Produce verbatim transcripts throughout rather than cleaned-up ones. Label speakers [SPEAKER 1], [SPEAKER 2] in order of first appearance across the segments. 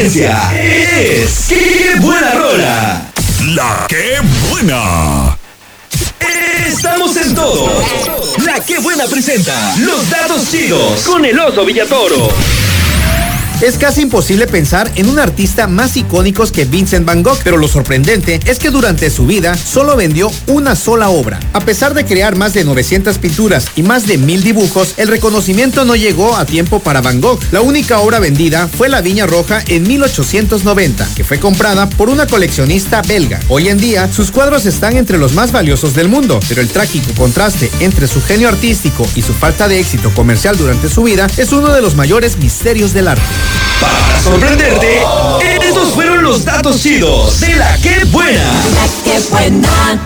[SPEAKER 1] competencia es ¡Qué buena rola!
[SPEAKER 2] La Qué Buena.
[SPEAKER 1] Estamos en todo. La Qué Buena presenta los datos chidos con el Oso Villatoro.
[SPEAKER 3] Es casi imposible pensar en un artista más icónico que Vincent Van Gogh, pero lo sorprendente es que durante su vida solo vendió una sola obra. A pesar de crear más de novecientas pinturas y más de mil dibujos, el reconocimiento no llegó a tiempo para Van Gogh. La única obra vendida fue La Viña Roja en mil ochocientos noventa, que fue comprada por una coleccionista belga. Hoy en día, sus cuadros están entre los más valiosos del mundo, pero el trágico contraste entre su genio artístico y su falta de éxito comercial durante su vida es uno de los mayores misterios del arte.
[SPEAKER 1] Para sorprenderte, estos fueron los datos chidos de La Qué Buena.
[SPEAKER 4] La Qué Buena.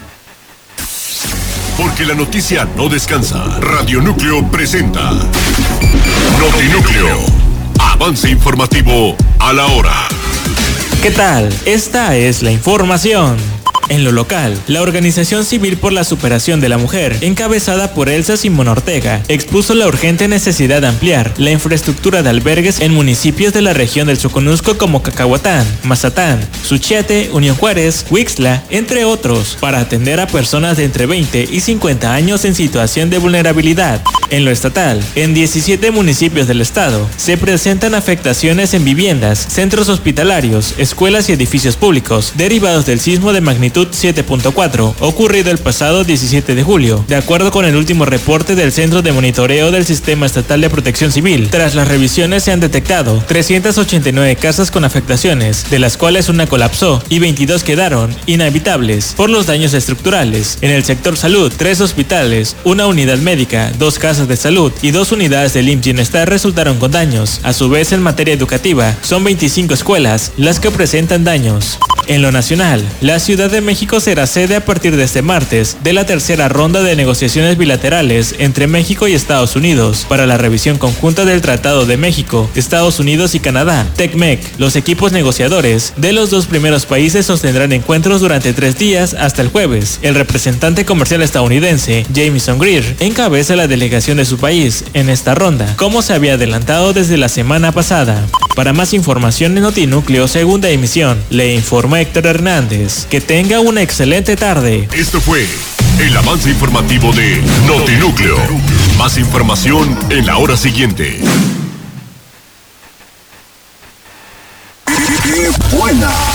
[SPEAKER 2] Porque la noticia no descansa. Radio Núcleo presenta Notinúcleo. Avance informativo a la hora.
[SPEAKER 5] ¿Qué tal? Esta es la información. En lo local, la Organización Civil por la Superación de la Mujer, encabezada por Elsa Simón Ortega, expuso la urgente necesidad de ampliar la infraestructura de albergues en municipios de la región del Soconusco como Cacahuatán, Mazatán, Suchiate, Unión Juárez, Huixtla, entre otros, para atender a personas de entre veinte y cincuenta años en situación de vulnerabilidad. En lo estatal, en diecisiete municipios del estado, se presentan afectaciones en viviendas, centros hospitalarios, escuelas y edificios públicos, derivados del sismo de magnitud siete punto cuatro, ocurrido el pasado diecisiete de julio, de acuerdo con el último reporte del Centro de Monitoreo del Sistema Estatal de Protección Civil. Tras las revisiones se han detectado trescientas ochenta y nueve casas con afectaciones, de las cuales una colapsó y veintidós quedaron inhabitables por los daños estructurales. En el sector salud, tres hospitales, una unidad médica, dos casas de salud y dos unidades del I M S S Bienestar resultaron con daños. A su vez, en materia educativa, son veinticinco escuelas las que presentan daños. En lo nacional, la Ciudad de México será sede a partir de este martes de la tercera ronda de negociaciones bilaterales entre México y Estados Unidos para la revisión conjunta del Tratado de México, Estados Unidos y Canadá, TECMEC. Los equipos negociadores de los dos primeros países sostendrán encuentros durante tres días hasta el jueves. El representante comercial estadounidense, Jamieson Greer, encabeza la delegación de su país en esta ronda, como se había adelantado desde la semana pasada. Para más información en Notinúcleo, segunda emisión, le informa Héctor Hernández. Que tenga una excelente tarde.
[SPEAKER 2] Esto fue el avance informativo de Notinúcleo. Más información en la hora siguiente. ¡Qué buena!